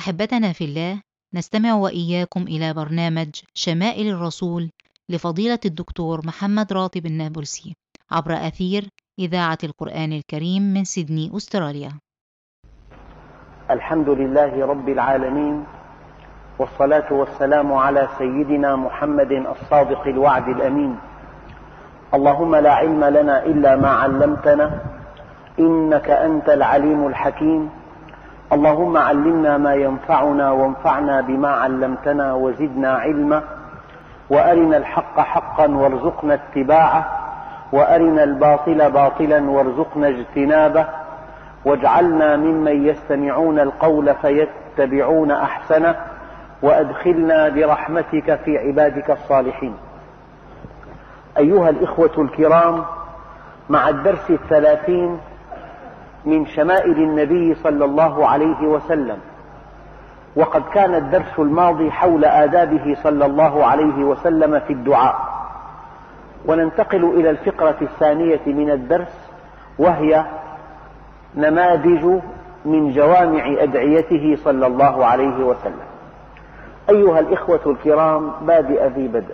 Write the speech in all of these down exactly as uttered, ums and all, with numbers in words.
أحبتنا في الله، نستمع وإياكم إلى برنامج شمائل الرسول لفضيلة الدكتور محمد راتب النابلسي عبر أثير إذاعة القرآن الكريم من سيدني أستراليا. الحمد لله رب العالمين، والصلاة والسلام على سيدنا محمد الصادق الوعد الأمين. اللهم لا علم لنا إلا ما علمتنا إنك أنت العليم الحكيم. اللهم علمنا ما ينفعنا وانفعنا بما علمتنا وزدنا علما، وأرنا الحق حقا وارزقنا اتباعه، وأرنا الباطل باطلا وارزقنا اجتنابه، واجعلنا ممن يستمعون القول فيتبعون أحسنه، وأدخلنا برحمتك في عبادك الصالحين. أيها الإخوة الكرام، مع الدرس الثلاثين من شمائل النبي صلى الله عليه وسلم، وقد كان الدرس الماضي حول آدابه صلى الله عليه وسلم في الدعاء، وننتقل إلى الفقرة الثانية من الدرس، وهي نماذج من جوامع أدعيته صلى الله عليه وسلم. أيها الإخوة الكرام، بادئ ذي بدء،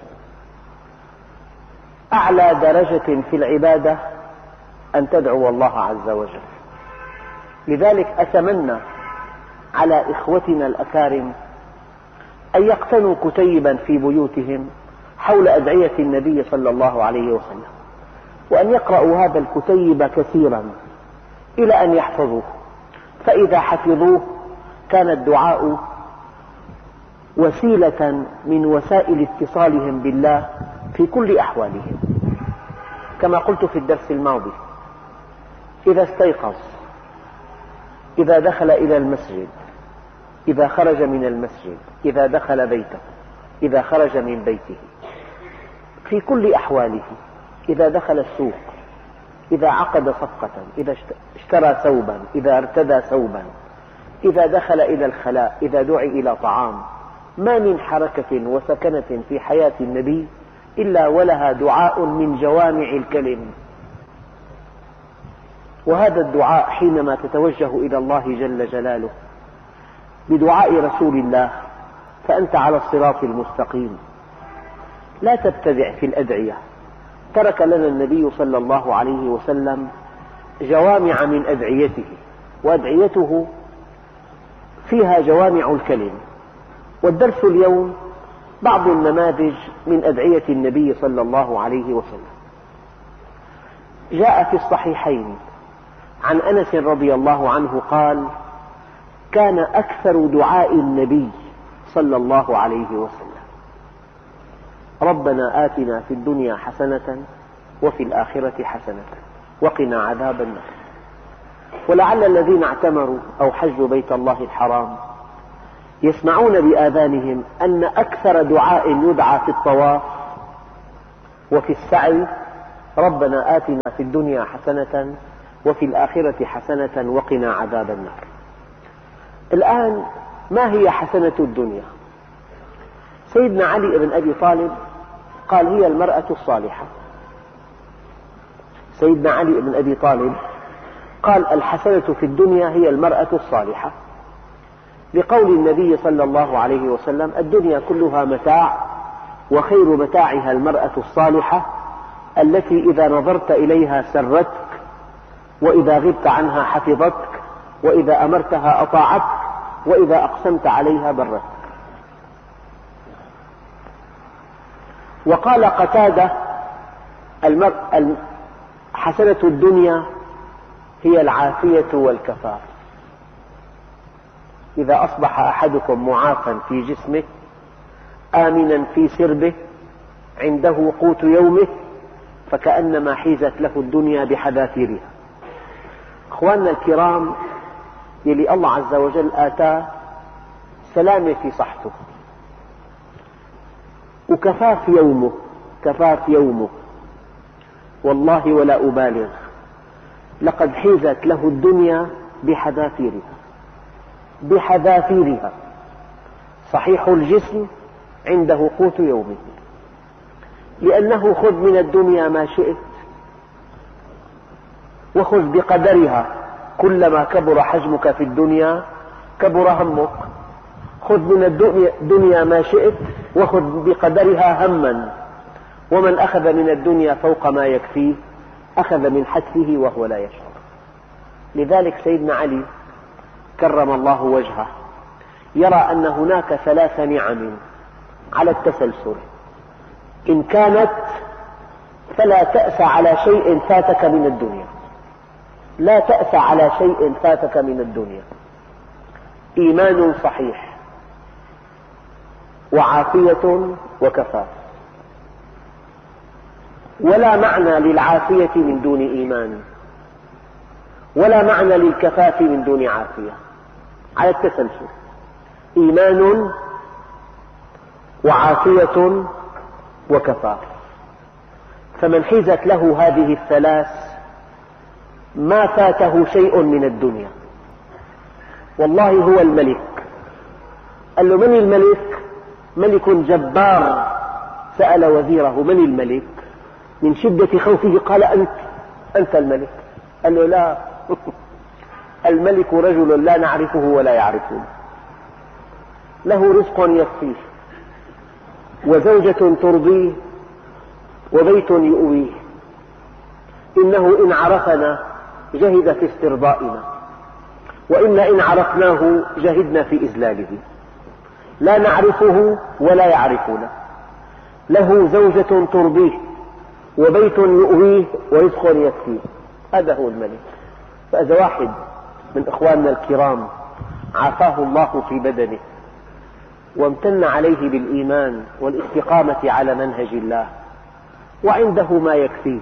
أعلى درجة في العبادة أن تدعو الله عز وجل. لذلك أتمنى على إخوتنا الأكارم أن يقتنوا كتيبا في بيوتهم حول أدعية النبي صلى الله عليه وسلم، وأن يقرأوا هذا الكتيب كثيرا إلى أن يحفظوه، فإذا حفظوه كان الدعاء وسيلة من وسائل اتصالهم بالله في كل أحوالهم. كما قلت في الدرس الماضي، إذا استيقظ، إذا دخل إلى المسجد، إذا خرج من المسجد، إذا دخل بيته، إذا خرج من بيته، في كل أحواله، إذا دخل السوق، إذا عقد صفقة، إذا اشترى ثوبا، إذا ارتدى ثوبا، إذا دخل إلى الخلاء، إذا دعي إلى طعام، ما من حركة وسكنة في حياة النبي إلا ولها دعاء من جوامع الكلم. وهذا الدعاء حينما تتوجه إلى الله جل جلاله بدعاء رسول الله فأنت على الصراط المستقيم. لا تبتدع في الأدعية. ترك لنا النبي صلى الله عليه وسلم جوامع من أدعيته، وأدعيته فيها جوامع الكلم. والدرس اليوم بعض النماذج من أدعية النبي صلى الله عليه وسلم. جاء في الصحيحين عن أنس رضي الله عنه قال: كان أكثر دعاء النبي صلى الله عليه وسلم: ربنا آتنا في الدنيا حسنة وفي الآخرة حسنة وقنا عذاب النار. ولعل الذين اعتمروا أو حجوا بيت الله الحرام يسمعون بآذانهم أن أكثر دعاء يدعى في الطواف وفي السعي: ربنا آتنا في الدنيا حسنة وفي الآخرة حسنة وقنا عذاب النار. الآن ما هي حسنة الدنيا؟ سيدنا علي بن أبي طالب قال: هي المرأة الصالحة. سيدنا علي بن أبي طالب قال: الحسنة في الدنيا هي المرأة الصالحة، لقول النبي صلى الله عليه وسلم: الدنيا كلها متاع، وخير متاعها المرأة الصالحة التي إذا نظرت إليها سرتك، وإذا غبت عنها حفظتك، وإذا أمرتها أطاعتك، وإذا أقسمت عليها برتك. وقال قتادة: حسنة الدنيا هي العافية والكفاف. إذا أصبح أحدكم معافا في جسمه آمنا في سربه عنده قوت يومه فكأنما حيزت له الدنيا بحذافيرها. أخواننا الكرام، يلي الله عز وجل آتاه سلامة في صحته وكفاف يومه، كفاف يومه، والله ولا أبالغ، لقد حيزت له الدنيا بحذافيرها بحذافيرها. صحيح الجسم عنده قوت يومه، لأنه خذ من الدنيا ما شئت وخذ بقدرها. كلما كبر حجمك في الدنيا كبر همك، خذ من الدنيا ما شئت وخذ بقدرها هما، ومن أخذ من الدنيا فوق ما يكفيه أخذ من حتفه وهو لا يشعر. لذلك سيدنا علي كرم الله وجهه يرى أن هناك ثلاث نعم على التسلسل، إن كانت فلا تأس على شيء فاتك من الدنيا، لا تأس على شيء فاتك من الدنيا: إيمان صحيح، وعافية وكفاف. ولا معنى للعافية من دون إيمان، ولا معنى للكفاف من دون عافية، على التسلسل: إيمان وعافية وكفاف. فمن حيزت له هذه الثلاث ما فاته شيء من الدنيا. والله هو الملك. قال له: من الملك؟ ملك جبار. سأل وزيره: من الملك؟ من شدة خوفه قال: أنت أنت الملك. قال له: لا، الملك رجل لا نعرفه ولا يعرفون، له رزق يكفيه، وزوجة ترضيه، وبيت يؤويه. إنه إن عرفنا جهد في استرضائنا، وإنا إن عرفناه جهدنا في إذلاله. لا نعرفه ولا يعرفنا، له زوجة ترضيه، وبيت يؤويه، ورزق يكفيه. هذا هو الملك. فإذا واحد من إخواننا الكرام عافاه الله في بدنه وامتن عليه بالإيمان والاستقامة على منهج الله وعنده ما يكفيه،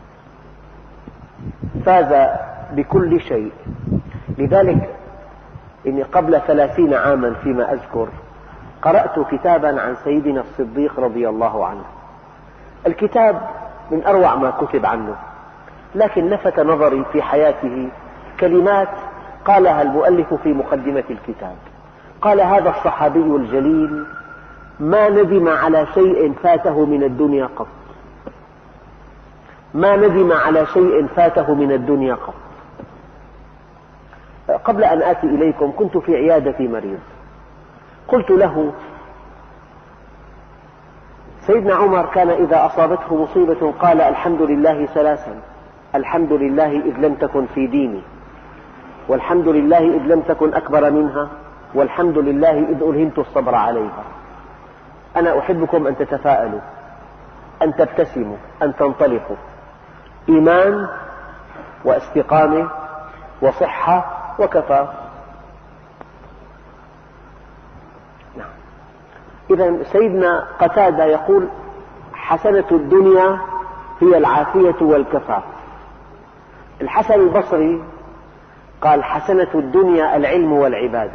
فاز بكل شيء. لذلك إني قبل ثلاثين عاما فيما أذكر قرأت كتابا عن سيدنا الصديق رضي الله عنه. الكتاب من أروع ما كتب عنه، لكن لفت نظري في حياته كلمات قالها المؤلف في مقدمة الكتاب. قال: هذا الصحابي الجليل ما ندم على شيء فاته من الدنيا قط، ما ندم على شيء فاته من الدنيا قط. قبل أن آتي إليكم كنت في عيادة مريض، قلت له: سيدنا عمر كان إذا أصابته مصيبة قال: الحمد لله ثلاثا: الحمد لله إذ لم تكن في ديني، والحمد لله إذ لم تكن أكبر منها، والحمد لله إذ ألهمت الصبر عليها. أنا أحبكم أن تتفاءلوا، أن تبتسموا، أن تنطلقوا. إيمان واستقامة وصحة وكفاف. نعم. إذن سيدنا قتادة يقول: حسنة الدنيا هي العافية والكفاف. الحسن البصري قال: حسنة الدنيا العلم والعبادة.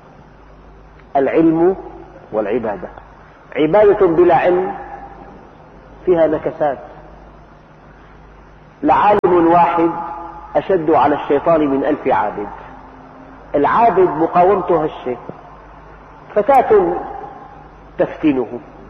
العلم والعبادة. عبادة بلا علم فيها نكسات. لعالم واحد أشد على الشيطان من ألف عابد. العابد مقاومته هشة، فتاة تفتنه،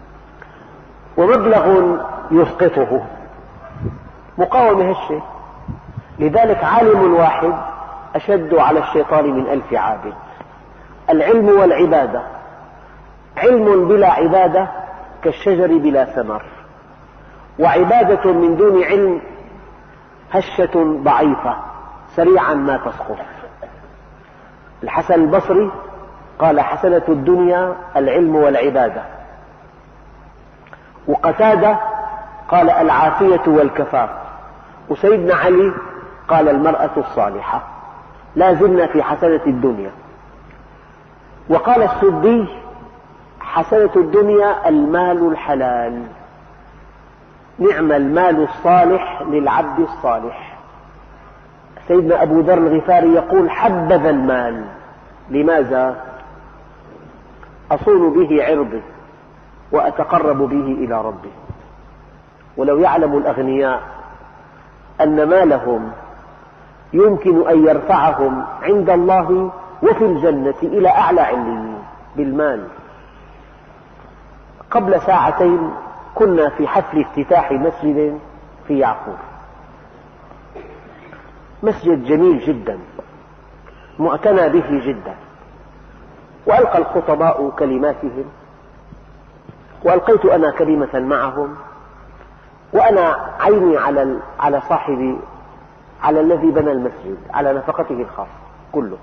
ومبلغ يسقطه، مقاومة هشة. لذلك عالم واحد أشد على الشيطان من ألف عابد. العلم والعبادة. علم بلا عبادة كالشجر بلا ثمر، وعبادة من دون علم هشة ضعيفة سريعا ما تسقط. الحسن البصري قال: حسنة الدنيا العلم والعبادة. وقتادة قال: العافية والكفاف. وسيدنا علي قال: المرأة الصالحة. لا زلنا في حسنة الدنيا. وقال السدي: حسنة الدنيا المال الحلال. نعم المال الصالح للعبد الصالح. سيدنا أبو ذر الغفاري يقول: حبذا المال. لماذا؟ أصون به عرضي وأتقرب به إلى ربي. ولو يعلم الأغنياء أن مالهم يمكن أن يرفعهم عند الله وفي الجنة إلى أعلى عليين بالمال. قبل ساعتين كنا في حفل افتتاح مسجد في يعقوب، مسجد جميل جدا، معتنى به جدا. وألقى الخطباء كلماتهم، وألقيت أنا كلمة معهم، وأنا عيني على على صاحب على الذي بنى المسجد، على نفقته الخاصة كله.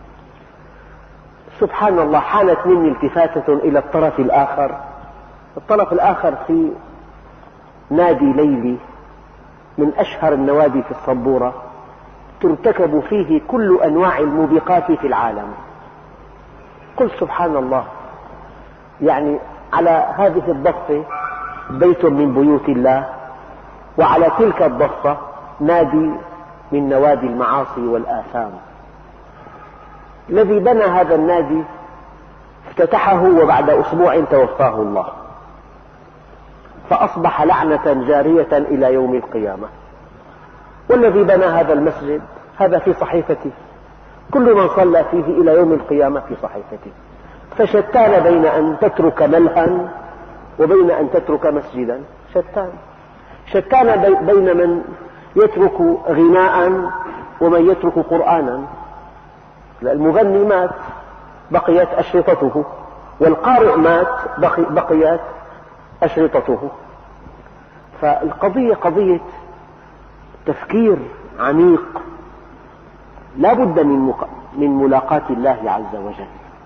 سبحان الله، حانت مني التفاتة إلى الطرف الآخر. الطرف الآخر في نادي ليلي من أشهر النوادي في الصبورة، ترتكب فيه كل أنواع الموبقات في العالم. قلت سبحان الله، يعني على هذه الضفة بيت من بيوت الله، وعلى تلك الضفة نادي من نوادي المعاصي والآثام. الذي بنى هذا النادي افتتحه وبعد أسبوع توفاه الله، فأصبح لعنة جارية إلى يوم القيامة. والذي بنى هذا المسجد هذا في صحيفته، كل من صلى فيه إلى يوم القيامة في صحيفته. فشتان بين أن تترك ملها وبين أن تترك مسجدا، شتان شتان بين من يترك غناء ومن يترك قرآنا. المغني مات بقيت أشرطته، والقارئ مات بقيت أشرطته. فالقضية قضية تفكير عميق، لا بد من ملاقاة الله عز وجل.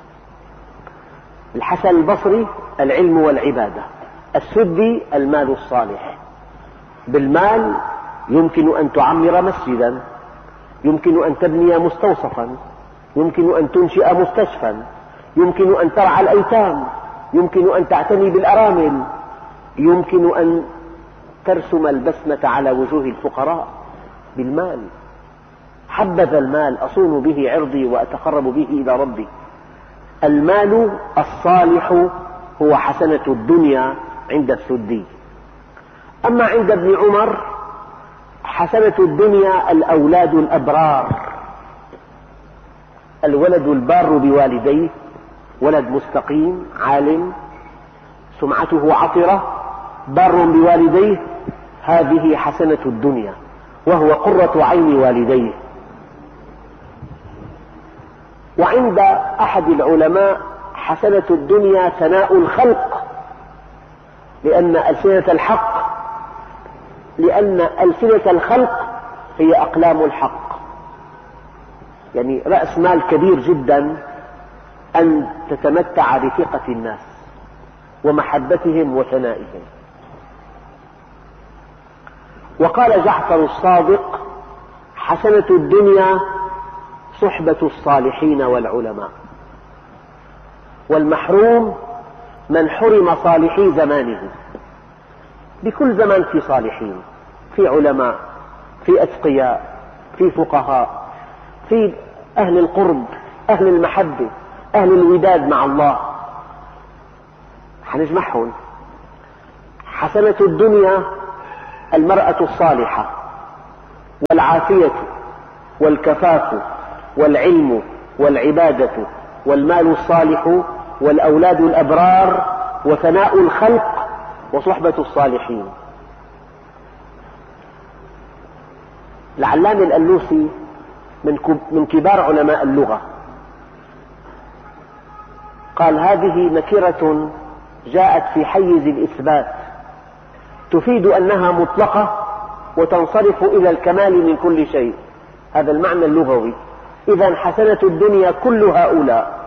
الحسن البصري العلم والعبادة، السدي المال الصالح. بالمال يمكن أن تعمر مسجدا، يمكن أن تبني مستوصفا، يمكن أن تنشئ مستشفى، يمكن أن ترعى الأيتام، يمكن أن تعتني بالأرامل، يمكن أن ترسم البسمة على وجوه الفقراء بالمال. حبذا المال، أصون به عرضي وأتقرب به إلى ربي. المال الصالح هو حسنة الدنيا عند السدي. أما عند ابن عمر حسنة الدنيا الأولاد الأبرار، الولد البار بوالديه، ولد مستقيم عالم سمعته عطرة بار بوالديه، هذه حسنة الدنيا، وهو قرة عين والديه. وعند أحد العلماء حسنة الدنيا ثناء الخلق، لأن ألسنة الحق لأن ألسنة الخلق هي أقلام الحق. يعني رأس مال كبير جدا أن تتمتع بثقة الناس ومحبتهم وثنائهم. وقال جعفر الصادق: حسنة الدنيا صحبة الصالحين والعلماء، والمحروم من حرم صالحي زمانه. بكل زمان في صالحين، في علماء، في أتقياء، في فقهاء، في أهل القرب، أهل المحبة، أهل الوداد مع الله، حنجمعهم. حسنة الدنيا المرأة الصالحة، والعافية، والكفاف، والعلم، والعبادة، والمال الصالح، والأولاد الأبرار، وثناء الخلق، وصحبة الصالحين. العلامة الألوسي من كبار علماء اللغة قال: هذه نكرة جاءت في حيز الإثبات تفيد أنها مطلقة وتنصرف إلى الكمال من كل شيء. هذا المعنى اللغوي. إذن حسنة الدنيا كل هؤلاء: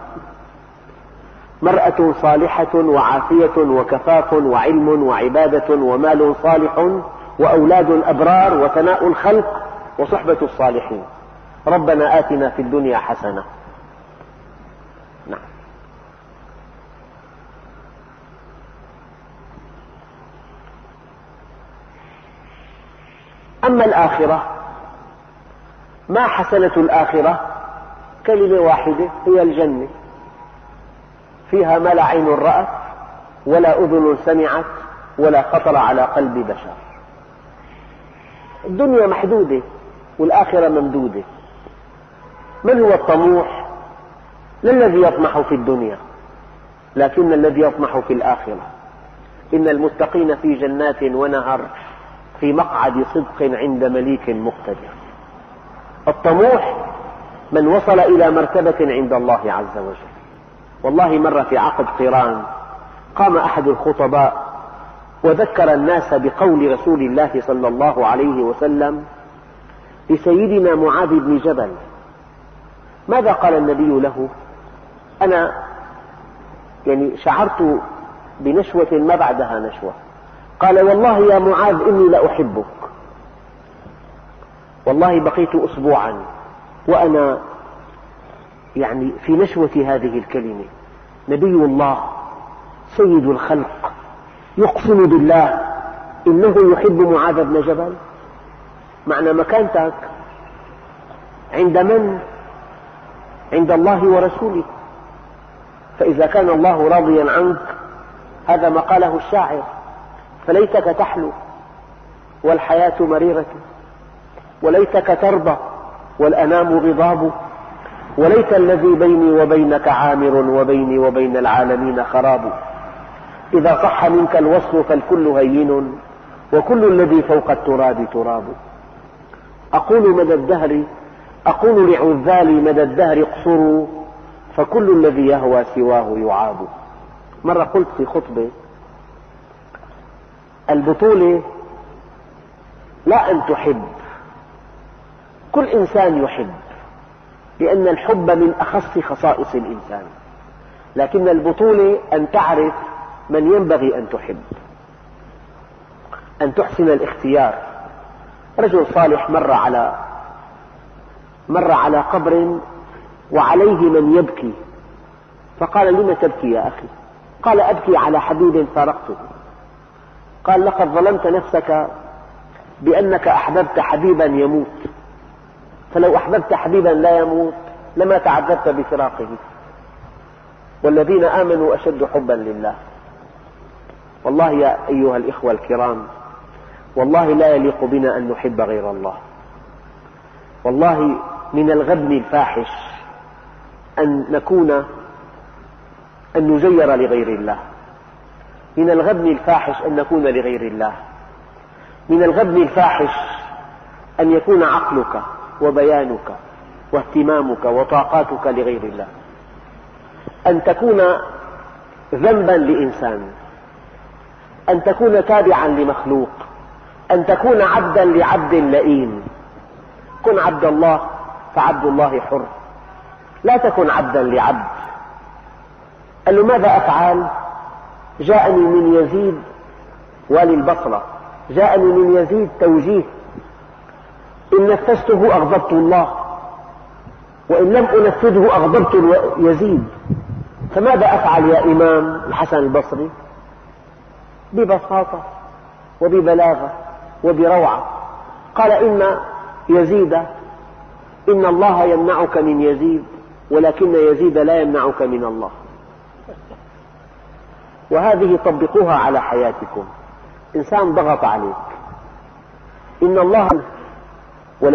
مرأة صالحة، وعافية، وكفاف، وعلم، وعبادة، ومال صالح، وأولاد أبرار، وثناء الخلق، وصحبة الصالحين. ربنا آتنا في الدنيا حسنة. نعم. أما الآخرة، ما حسنة الآخرة؟ كلمة واحدة، هي الجنة. فيها ما لا عين رأت ولا أذن سمعت ولا خطر على قلب بشر. الدنيا محدودة والآخرة ممدودة. من هو الطموح؟ لا الذي يطمح في الدنيا، لكن الذي يطمح في الآخرة. إن المتقين في جنات ونهر في مقعد صدق عند مليك مقتدر. الطموح من وصل إلى مرتبة عند الله عز وجل. والله مرة في عقد قران قام أحد الخطباء وذكر الناس بقول رسول الله صلى الله عليه وسلم لسيدنا معاذ بن جبل. ماذا قال النبي له؟ أنا يعني شعرت بنشوة ما بعدها نشوة. قال: والله يا معاذ إني لأحبك، والله بقيت أسبوعا وأنا يعني في نشوة هذه الكلمة. نبي الله سيد الخلق يقسم بالله إنه يحب معاذ بن جبل. معنى مكانتك عند من؟ عند الله ورسوله. فإذا كان الله راضيا عنك، هذا ما قاله الشاعر: فليتك تحلو والحياة مريرة، وليتك ترضى والأنام غضاب، وليت الذي بيني وبينك عامر وبيني وبين العالمين خراب. إذا صح منك الوصف فالكل هين، وكل الذي فوق التراب تراب. أقول مدى الدهر أقول لعذالي مدى الدهر اقصروا، فكل الذي يهوى سواه يعاب. مرة قلت في خطبة: البطولة لا أن تحب، كل إنسان يحب، لأن الحب من أخص خصائص الإنسان، لكن البطولة أن تعرف من ينبغي أن تحب، أن تحسن الاختيار. رجل صالح مر على مر على قبر وعليه من يبكي، فقال: لم تبكي يا أخي؟ قال: أبكي على حبيب فارقته. قال: لقد ظلمت نفسك بأنك أحببت حبيبا يموت، فلو أحببت حبيبا لا يموت لما تعذبت بفراقه. والذين آمنوا أشد حبا لله. والله يا أيها الإخوة الكرام، والله لا يليق بنا أن نحب غير الله. والله من الغبن الفاحش أن نكون أن نجير لغير الله، من الغبن الفاحش أن نكون لغير الله، من الغبن الفاحش أن يكون عقلك وبيانك واهتمامك وطاقاتك لغير الله، أن تكون ذنبا لإنسان، أن تكون تابعا لمخلوق، أن تكون عبدا لعبد لئيم. كن عبد الله فعبد الله حر، لا تكن عبدا لعبد. قال له: ماذا أفعل؟ جاءني من يزيد والي البصرة، جاءني من يزيد توجيه: إن نفذته أغضبت الله، وإن لم أنفذه أغضبت يزيد، فماذا أفعل يا إمام الحسن البصري؟ ببساطة وببلاغة وبروعة قال: إن يزيد إن الله يمنعك من يزيد، ولكن يزيد لا يمنعك من الله. وهذه طبقوها على حياتكم. إنسان ضغط عليك، إن الله